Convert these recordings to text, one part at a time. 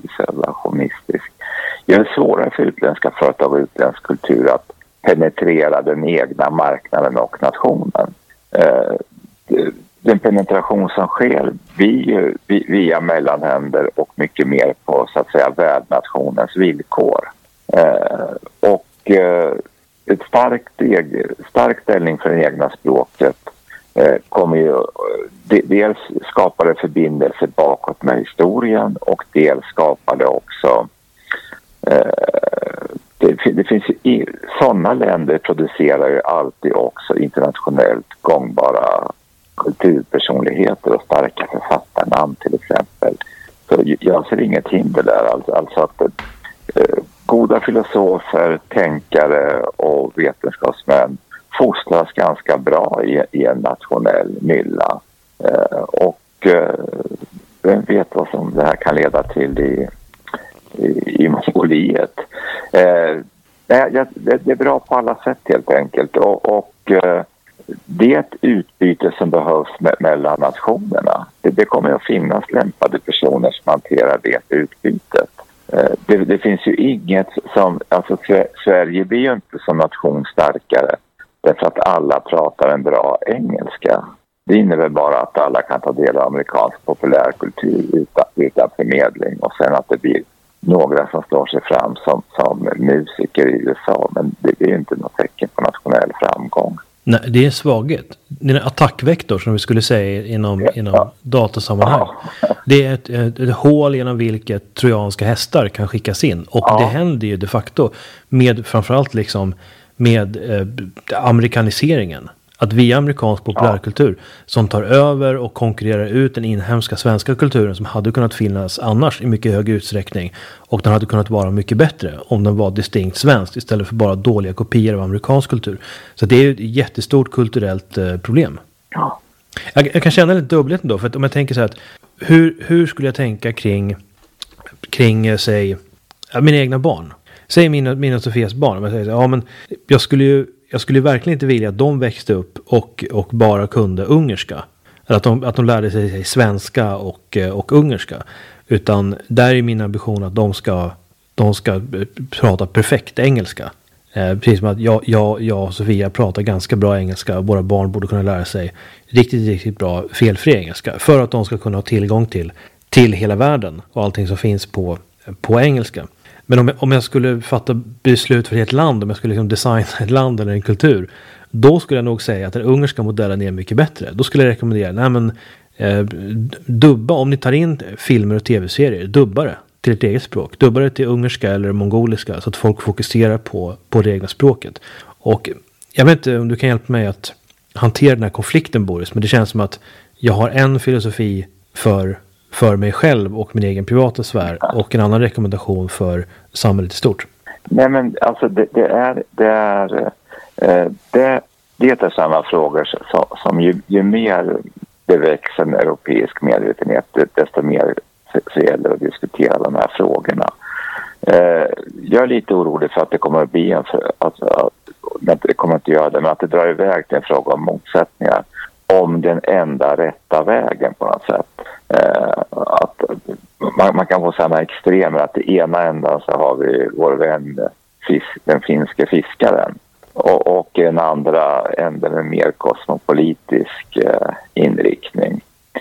isolationistisk. Det är svårare för utländska företag och utländsk kultur att penetrera den egna marknaden och nationen. Den penetration som sker via mellanhänder och mycket mer på så att säga värdnationens villkor. Ett stark ställning för det egna språket kommer ju dels skapa det förbindelse bakåt med historien och dels skapar det också det finns ju sådana länder producerar ju alltid också internationellt gångbara kulturpersonligheter och starka författarnamn till exempel. Så jag ser inget hinder där. Alltså att goda filosofer, tänkare och vetenskapsmän fostras ganska bra i en nationell mylla. Vem vet vad som det här kan leda till i Mongoliet. Det är bra på alla sätt helt enkelt. Det är ett utbyte som behövs mellan nationerna. Det kommer att finnas lämpade personer som hanterar det utbytet. Det finns ju inget som... Alltså Sverige blir ju inte som nation starkare därför att alla pratar en bra engelska. Det innebär bara att alla kan ta del av amerikansk populärkultur utan förmedling och sen att det blir några som står sig fram som musiker i USA, men det är inte något tecken på nationell framgång. Nej, det är svaghet. Det är en attackvektor som vi skulle säga inom datasammanhang. Ja. Det är ett hål genom vilket trojanska hästar kan skickas in. Och det händer ju de facto med framförallt liksom med amerikaniseringen. Att via amerikansk populärkultur som tar över och konkurrerar ut den inhemska svenska kulturen som hade kunnat finnas annars i mycket hög utsträckning. Och den hade kunnat vara mycket bättre om den var distinkt svensk istället för bara dåliga kopior av amerikansk kultur. Så det är ett jättestort kulturellt problem. Ja. Jag kan känna lite dubbelheten då, för att om jag tänker så här att hur skulle jag tänka kring säg mina egna barn? Säg mina och Sofias barn. Om jag säger så här, men jag skulle verkligen inte vilja att de växte upp och bara kunde ungerska. Eller att de lärde sig svenska och ungerska. Utan där är min ambition att de ska prata perfekt engelska. Precis som att jag och Sofia pratar ganska bra engelska. Våra barn borde kunna lära sig riktigt, riktigt bra felfri engelska. För att de ska kunna ha tillgång till hela världen och allting som finns på engelska. Men om jag skulle fatta beslut för ett land, om jag skulle liksom designa ett land eller en kultur, då skulle jag nog säga att den ungerska modellen är mycket bättre. Då skulle jag rekommendera, dubba, om ni tar in filmer och tv-serier, dubba det till ett eget språk. Dubba det till ungerska eller mongoliska så att folk fokuserar på det egna språket. Och jag vet inte om du kan hjälpa mig att hantera den här konflikten, Boris, men det känns som att jag har en filosofi för mig själv och min egen privata sfär och en annan rekommendation för samhället i stort. Nej, men alltså det är samma frågor som ju mer det växer en europeisk medvetenhet, desto mer så gäller det att diskutera de här frågorna. Jag är lite orolig för att det kommer att bli det kommer inte göra det, men att det drar iväg till en fråga om motsättningar om den enda rätta vägen på något sätt. Att man kan få samma extremer att i ena ändan så har vi vår vän den finske fiskaren och den andra änden med mer kosmopolitisk inriktning.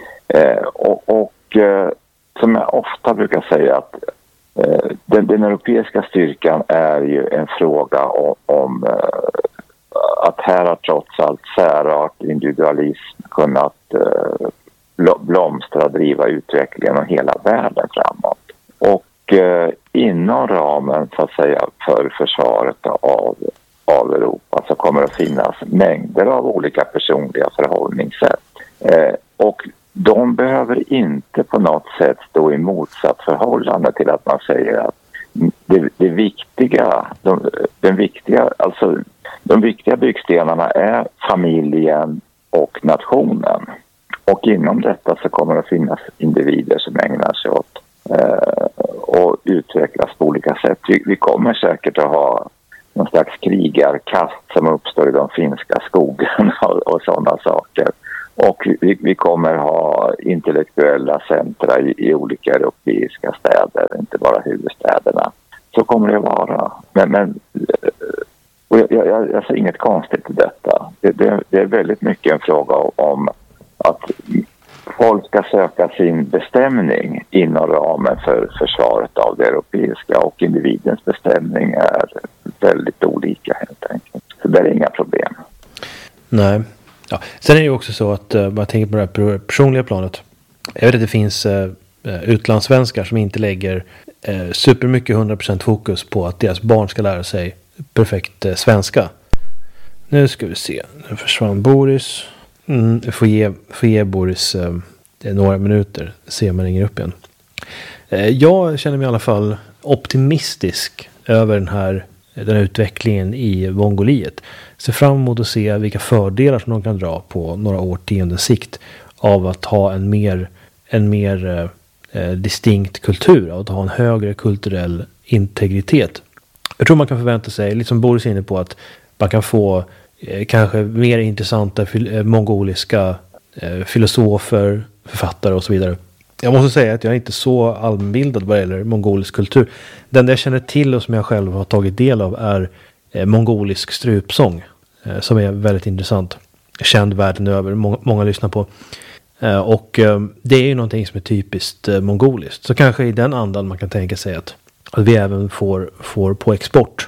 Som jag ofta brukar säga att den europeiska styrkan är ju en fråga om att här har trots allt särart, individualism kunnat blomstra och driva utvecklingen och hela världen framåt. Och inom ramen så att säga för försvaret av Europa så kommer det att finnas mängder av olika personliga förhållningssätt. Och de behöver inte på något sätt stå i motsatt förhållande till att man säger att de viktiga byggstenarna är familjen och nationen. Och inom detta så kommer det att finnas individer som ägnar sig åt och utvecklas på olika sätt. Vi kommer säkert att ha någon slags krigarkast som uppstår i de finska skogarna och sådana saker. Och vi kommer ha intellektuella centra i olika europeiska städer, inte bara huvudstäderna. Så kommer det att vara. Men och jag ser inget konstigt i detta. Det är väldigt mycket en fråga om att folk ska söka sin bestämning inom ramen för försvaret av det europeiska, och individens bestämning är väldigt olika helt enkelt. Så det är inga problem. Nej. Ja. Sen är det ju också så att man tänker på det här personliga planet. Jag vet att det finns utlandssvenskar som inte lägger supermycket 100% fokus på att deras barn ska lära sig perfekt svenska. Nu ska vi se. Nu försvann Boris. Får ge Boris några minuter. Se om man ringer upp igen. Jag känner mig i alla fall optimistisk över den här utvecklingen i Mongoliet. Ser fram emot att se vilka fördelar som de kan dra på några årtiondens sikt av att ha en mer distinkt kultur, av att ha en högre kulturell integritet. Jag tror man kan förvänta sig, liksom Boris är inne på, att man kan få kanske mer intressanta mongoliska filosofer, författare och så vidare. Jag måste säga att jag är inte så allmänbildad vad gäller mongolisk kultur. Den jag känner till och som jag själv har tagit del av är mongolisk strupsång, som är väldigt intressant. Känd världen över, många lyssnar på. Och det är ju någonting som är typiskt mongoliskt. Så kanske i den andan man kan tänka sig att vi även får på export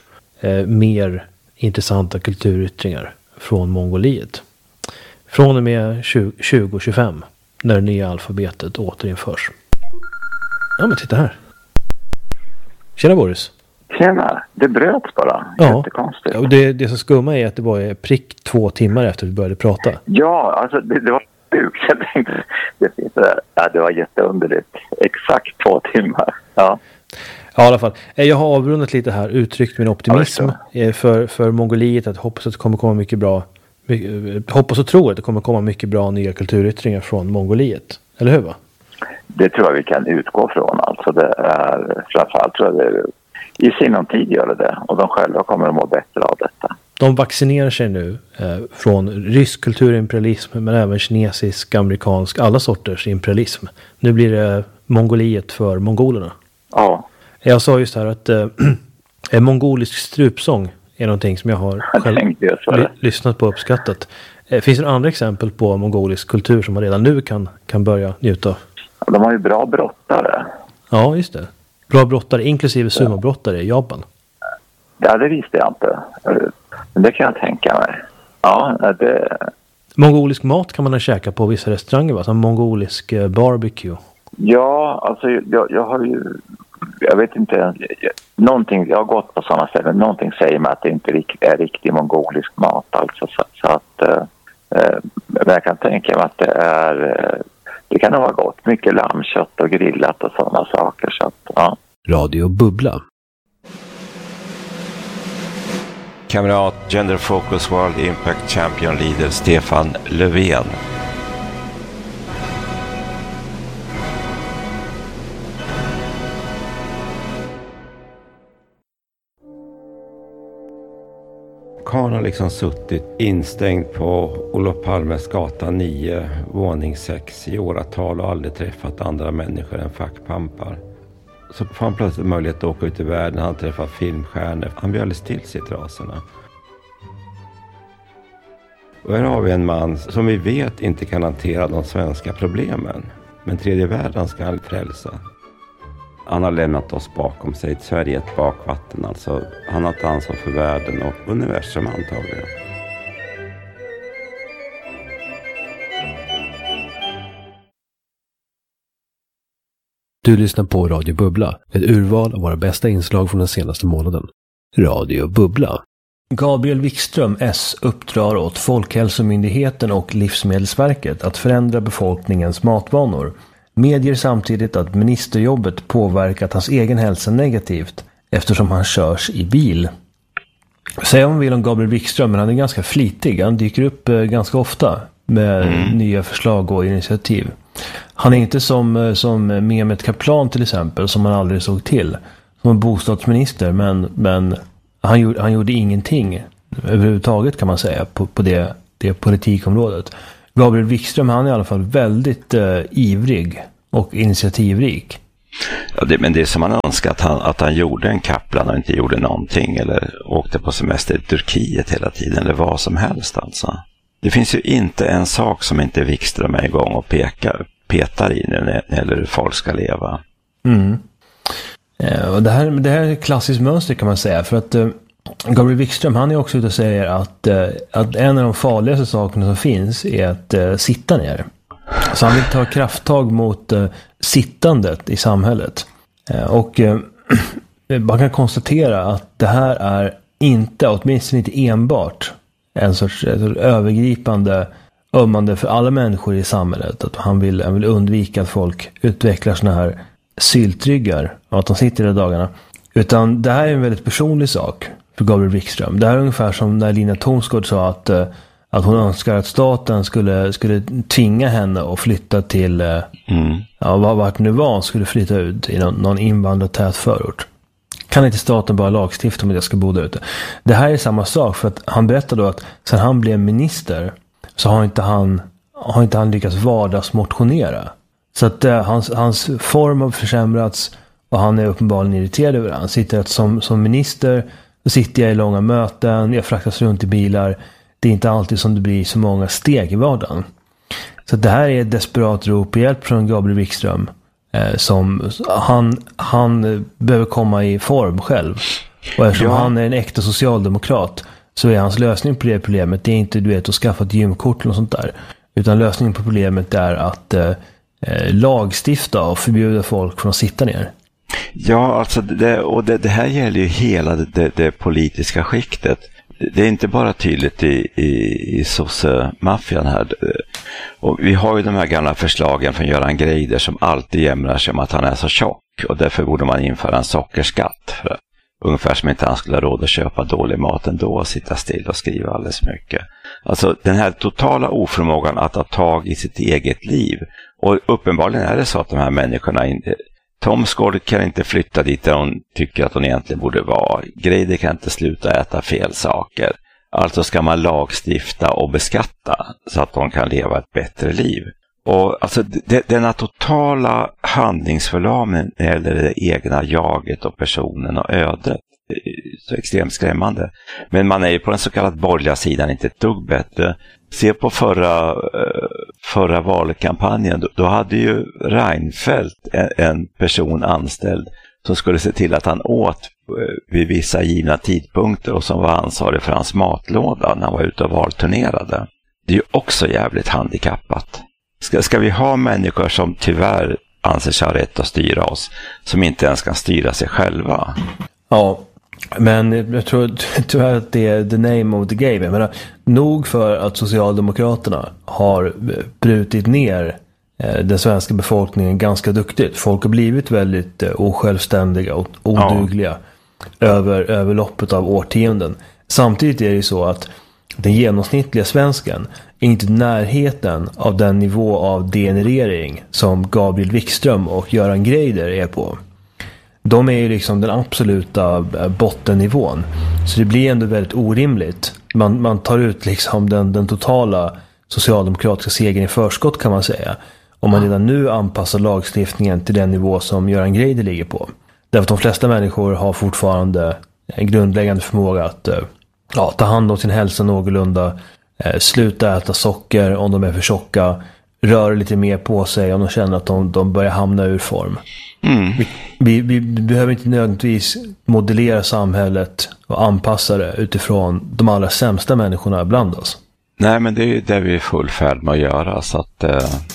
mer intressanta kulturyttringar från Mongoliet. Från och med 2025, när det nya alfabetet återinförs. Ja, men titta här. Tjena Boris. Tjena, det bröts bara. Ja, jättekonstigt. Och det som skumma är att det var prick 2 timmar efter att vi började prata. Ja, alltså det var sjukt. Jag tänkte, det var jätteunderligt. Exakt 2 timmar. Ja. Ja, i alla fall. Jag har avrundat lite här, uttryckt min optimism för Mongoliet, att hoppas att det kommer komma mycket bra, hoppas och tror att det kommer komma mycket bra nya kulturyttringar från Mongoliet. Eller hur va? Det tror jag vi kan utgå från. Alltså det är, framförallt tror jag det är, i sinom tid gör det, och de själva kommer att må bättre av detta. De vaccinerar sig nu från rysk kulturimperialism, men även kinesisk, amerikansk, alla sorters imperialism. Nu blir det Mongoliet för mongolerna. Ja. Jag sa just här att en mongolisk strupsång är någonting som jag har själv lyssnat på och uppskattat. Finns det andra exempel på mongolisk kultur som man redan nu kan börja njuta av? De har ju bra brottare. Ja, just det. Bra brottare, inklusive sumobrottare i Japan. Ja, det visste jag inte. Men det kan jag tänka mig. Ja, det... Mongolisk mat kan man käka på vissa restauranger, va? Som mongolisk barbecue. Ja, alltså jag har ju... Jag vet inte, någonting, jag har gått på sådana ställen, någonting säger mig att det inte är riktig mongolisk mat, alltså så att jag kan tänka mig att det kan nog vara gott, mycket lammkött och grillat och sådana saker, så att, ja. Radio Bubbla. Kamrat Gender Focus World Impact Champion Leader Stefan Löfven. Karl har liksom suttit instängd på Olof Palmes gata 9, våning 6 i åratal och aldrig träffat andra människor än fackpampar. Så får han plötsligt möjlighet att åka ut i världen. Han träffar filmstjärnor. Han blir alldeles till sig i trasorna. Och här har vi en man som vi vet inte kan hantera de svenska problemen. Men tredje världen ska han frälsa. Han har lämnat oss bakom sig. Sverige är ett bakvatten. Alltså, han har ett ansvar för världen och universum antagligen. Du lyssnar på Radio Bubbla, ett urval av våra bästa inslag från den senaste månaden. Radio Bubbla. Gabriel Wikström S. uppdrar åt Folkhälsomyndigheten och Livsmedelsverket att förändra befolkningens matvanor. Medger samtidigt att ministerjobbet påverkat hans egen hälsa negativt eftersom han körs i bil. Säger man vill om Gabriel Wikström, men han är ganska flitig. Han dyker upp ganska ofta med nya förslag och initiativ. Han är inte som Mehmet Kaplan till exempel, som man aldrig såg till som bostadsminister, men han gjorde ingenting överhuvudtaget kan man säga på det politikområdet. Gabriel Wikström, han är i alla fall väldigt ivrig och initiativrik. Ja, men det är som man önskar att han gjorde en Kaplan och inte gjorde någonting eller åkte på semester i Turkiet hela tiden eller vad som helst alltså. Det finns ju inte en sak som inte Wikström är igång och petar i nu när det gäller hur folk ska leva. Mm. Och det här är ett klassiskt mönster kan man säga, för att Gabriel Wikström, han är också ute och säger att en av de farligaste sakerna som finns är att sitta ner. Så han vill ta krafttag mot sittandet i samhället. Och man kan konstatera att det här är inte, åtminstone inte enbart, en sorts övergripande ömmande för alla människor i samhället. Att han vill undvika att folk utvecklar såna här syltryggar och att de sitter i dagarna. Utan det här är en väldigt personlig sak för Gabriel Wikström. Det här är ungefär som när Lina Thomsgård sa att hon önskar att staten skulle tvinga henne att flytta till vart nu var hon skulle flytta ut i någon invandrartät förort. Kan inte staten bara lagstifta om att jag ska bo där ute? Det här är samma sak, för att han berättade då att sen han blev minister så har inte han lyckats vardagsmotionera. Så att hans form har försämrats och han är uppenbarligen irriterad över det. Han sitter att som minister så sitter jag i långa möten, jag fraktas runt i bilar. Det är inte alltid som det blir så många steg i vardagen. Så det här är ett desperat rop på hjälp från Gabriel Wikström. Som han behöver komma i form själv. Och eftersom han är en äkta socialdemokrat så är hans lösning på det problemet, det är inte att skaffa ett gymkort eller sånt där. Utan lösningen på problemet är att lagstifta och förbjuda folk från att sitta ner. Ja, alltså det här gäller ju hela det politiska skiktet. Det är inte bara tydligt i sosse-maffian här. Och vi har ju de här gamla förslagen från Göran Greider som alltid jämrar sig om att han är så tjock. Och därför borde man införa en sockerskatt. Ungefär som inte han skulle ha råd att köpa dålig mat ändå och sitta still och skriva alldeles mycket. Alltså den här totala oförmågan att ta tag i sitt eget liv. Och uppenbarligen är det så att de här människorna inte... Thomsgård kan inte flytta dit där hon tycker att hon egentligen borde vara. Greider kan inte sluta äta fel saker. Alltså ska man lagstifta och beskatta så att de kan leva ett bättre liv. Och alltså denna totala handlingsförlamning eller det egna jaget och personen och ödet är så extremt skrämmande. Men man är ju på den så kallade borgerliga sidan inte ett dugg bättre. Se på förra valkampanjen, då hade ju Reinfeldt en person anställd som skulle se till att han åt vid vissa givna tidpunkter och som var ansvarig för hans matlåda när han var ute och valturnerade. Det är ju också jävligt handikappat. Ska vi ha människor som tyvärr anser sig ha rätt att styra oss, som inte ens kan styra sig själva? Ja, men jag tror tyvärr att det är the name of the game. Jag menar, nog för att Socialdemokraterna har brutit ner den svenska befolkningen ganska duktigt. Folk har blivit väldigt osjälvständiga och odugliga över loppet av årtionden. Samtidigt är det ju så att den genomsnittliga svensken är inte i närheten av den nivå av degenerering som Gabriel Wikström och Göran Greider är på. De är ju liksom den absoluta bottennivån. Så det blir ändå väldigt orimligt. Man tar ut liksom den totala socialdemokratiska segern i förskott kan man säga. Om man redan nu anpassar lagstiftningen till den nivå som Göran Greider ligger på. Därför att de flesta människor har fortfarande en grundläggande förmåga att ta hand om sin hälsa någorlunda. Sluta äta socker om de är för tjocka. Rör lite mer på sig om de känner att de börjar hamna ur form. Vi behöver inte nödvändigtvis modellera samhället och anpassa det utifrån de allra sämsta människorna bland oss. Nej, men det är ju det vi är full färd med att göra, så att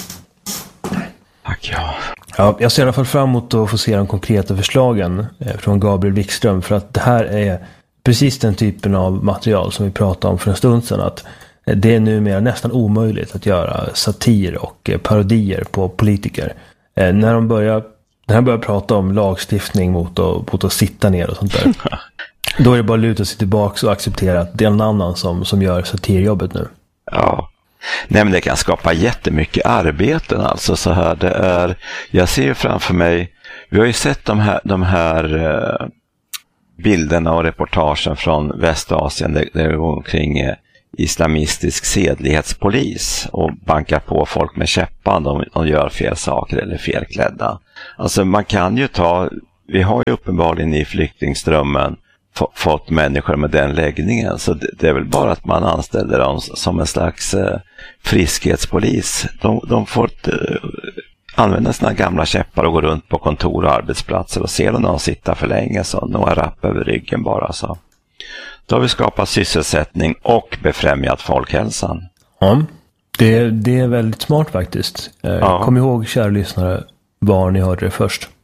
tack, ja, jag ser i alla fall fram emot att få se de konkreta förslagen från Gabriel Wikström, för att det här är precis den typen av material som vi pratade om för en stund sedan, att det är numera nästan omöjligt att göra satir och parodier på politiker. När de börjar prata om lagstiftning mot att sitta ner och sånt där, då är det bara att luta sig tillbaka och acceptera att det är någon annan som gör satirjobbet nu. Ja. Nej, men det kan skapa jättemycket arbeten, alltså så här det är. Jag ser ju framför mig, vi har ju sett de här bilderna och reportagen från Västasien där det går omkring islamistisk sedlighetspolis och bankar på folk med käppan om de gör fel saker eller felklädda. Alltså man kan ju vi har ju uppenbarligen i flyktingströmmen fått människor med den läggningen, så det är väl bara att man anställer dem som en slags friskhetspolis. De får använda sina gamla käppar och gå runt på kontor och arbetsplatser, och ser de någon sitta för länge så några rapp över ryggen bara så. Då har vi skapat sysselsättning och befrämjat folkhälsan. Ja, det är väldigt smart faktiskt. Kom ihåg, kära lyssnare, var ni hörde det först.